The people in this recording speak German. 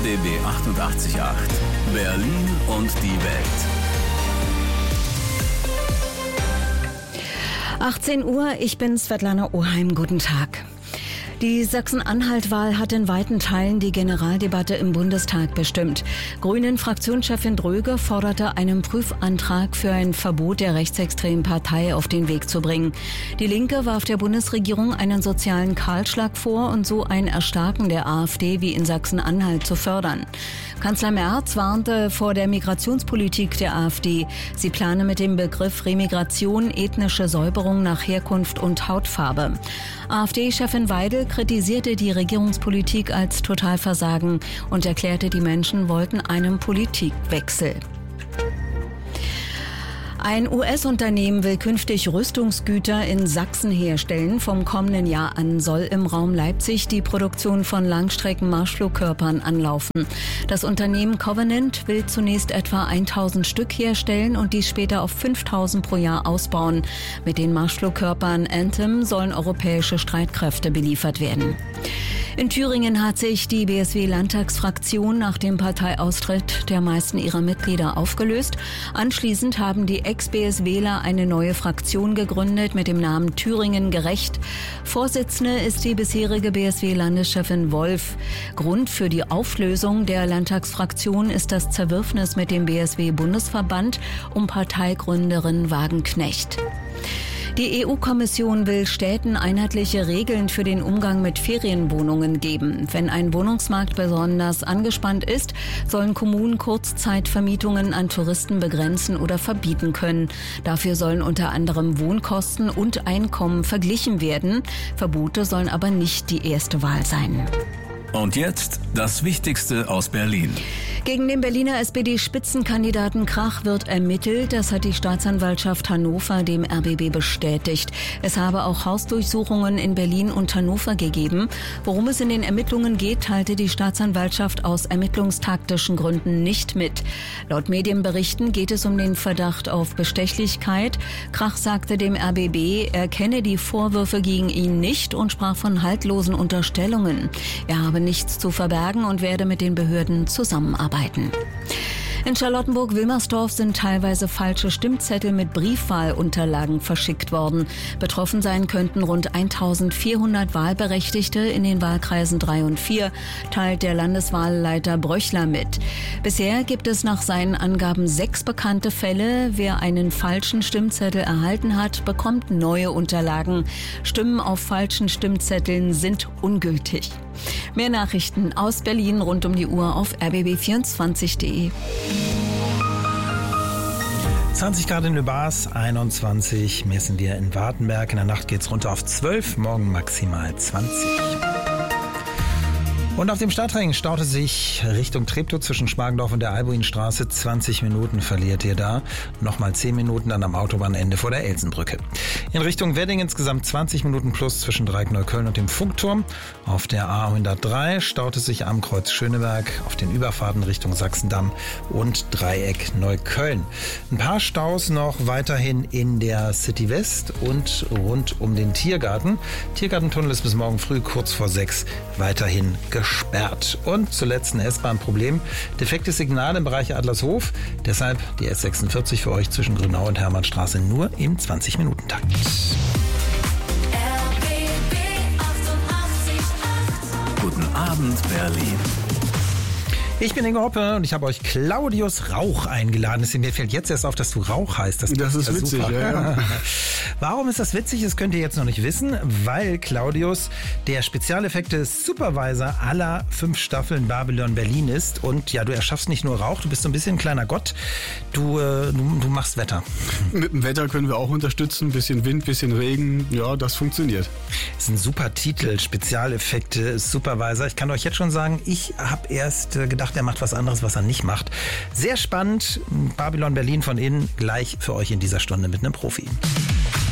RBB 88.8 Berlin und die Welt. 18 Uhr, ich bin Svetlana Oheim. Guten Tag. Die Sachsen-Anhalt-Wahl hat in weiten Teilen die Generaldebatte im Bundestag bestimmt. Grünen-Fraktionschefin Dröge forderte, einen Prüfantrag für ein Verbot der rechtsextremen Partei auf den Weg zu bringen. Die Linke warf der Bundesregierung einen sozialen Kahlschlag vor und so ein Erstarken der AfD wie in Sachsen-Anhalt zu fördern. Kanzler Merz warnte vor der Migrationspolitik der AfD. Sie plane mit dem Begriff Remigration ethnische Säuberung nach Herkunft und Hautfarbe. AfD-Chefin Weidel kritisierte die Regierungspolitik als Totalversagen und erklärte, die Menschen wollten einen Politikwechsel. Ein US-Unternehmen will künftig Rüstungsgüter in Sachsen herstellen. Vom kommenden Jahr an soll im Raum Leipzig die Produktion von Langstrecken-Marschflugkörpern anlaufen. Das Unternehmen Covenant will zunächst etwa 1000 Stück herstellen und dies später auf 5000 pro Jahr ausbauen. Mit den Marschflugkörpern Anthem sollen europäische Streitkräfte beliefert werden. In Thüringen hat sich die BSW-Landtagsfraktion nach dem Parteiaustritt der meisten ihrer Mitglieder aufgelöst. Anschließend haben die Ex-BSWler eine neue Fraktion gegründet mit dem Namen Thüringen gerecht. Vorsitzende ist die bisherige BSW-Landeschefin Wolf. Grund für die Auflösung der Landtagsfraktion ist das Zerwürfnis mit dem BSW-Bundesverband um Parteigründerin Wagenknecht. Die EU-Kommission will Städten einheitliche Regeln für den Umgang mit Ferienwohnungen geben. Wenn ein Wohnungsmarkt besonders angespannt ist, sollen Kommunen Kurzzeitvermietungen an Touristen begrenzen oder verbieten können. Dafür sollen unter anderem Wohnkosten und Einkommen verglichen werden. Verbote sollen aber nicht die erste Wahl sein. Und jetzt das Wichtigste aus Berlin. Gegen den Berliner SPD-Spitzenkandidaten Krach wird ermittelt. Das hat die Staatsanwaltschaft Hannover dem RBB bestätigt. Es habe auch Hausdurchsuchungen in Berlin und Hannover gegeben. Worum es in den Ermittlungen geht, teilte die Staatsanwaltschaft aus ermittlungstaktischen Gründen nicht mit. Laut Medienberichten geht es um den Verdacht auf Bestechlichkeit. Krach sagte dem RBB, er kenne die Vorwürfe gegen ihn nicht und sprach von haltlosen Unterstellungen. Er habe nichts zu verbergen und werde mit den Behörden zusammenarbeiten. In Charlottenburg-Wilmersdorf sind teilweise falsche Stimmzettel mit Briefwahlunterlagen verschickt worden. Betroffen sein könnten rund 1400 Wahlberechtigte in den Wahlkreisen 3 und 4, teilt der Landeswahlleiter Bröchler mit. Bisher gibt es nach seinen Angaben 6 bekannte Fälle. Wer einen falschen Stimmzettel erhalten hat, bekommt neue Unterlagen. Stimmen auf falschen Stimmzetteln sind ungültig. Mehr Nachrichten aus Berlin rund um die Uhr auf rbb24.de. 20 Grad in Lübars, 21 messen wir in Wartenberg. In der Nacht geht's runter auf 12, morgen maximal 20. Und auf dem Stadtring staute sich Richtung Treptow zwischen Schmargendorf und der Albuinstraße. 20 Minuten verliert ihr da. Nochmal 10 Minuten dann am Autobahnende vor der Elsenbrücke. In Richtung Wedding insgesamt 20 Minuten plus zwischen Dreieck-Neukölln und dem Funkturm. Auf der A103 staute sich am Kreuz Schöneberg auf den Überfahrten Richtung Sachsendamm und Dreieck Neukölln. Ein paar Staus noch weiterhin in der City West und rund um den Tiergarten. Tiergartentunnel ist bis morgen früh kurz vor 6 weiterhin gesperrt. Und zuletzt ein S-Bahn-Problem. Defektes Signal im Bereich Adlershof. Deshalb die S46 für euch zwischen Grünau und Hermannstraße nur im 20-Minuten-Takt. Guten Abend, Berlin. Ich bin Ingo Hoppe und ich habe euch Claudius Rauch eingeladen. Mir fällt jetzt erst auf, dass du Rauch heißt. Das ist witzig, ja. Warum ist das witzig? Das könnt ihr jetzt noch nicht wissen, weil Claudius der Spezialeffekte-Supervisor aller 5 Staffeln Babylon Berlin ist. Und ja, du erschaffst nicht nur Rauch, du bist so ein bisschen ein kleiner Gott. Du machst Wetter. Mit dem Wetter können wir auch unterstützen. Bisschen Wind, bisschen Regen. Ja, das funktioniert. Das ist ein super Titel, Spezialeffekte-Supervisor. Ich kann euch jetzt schon sagen, ich habe erst gedacht, er macht was anderes, was er nicht macht. Sehr spannend. Babylon Berlin von innen, gleich für euch in dieser Stunde mit einem Profi.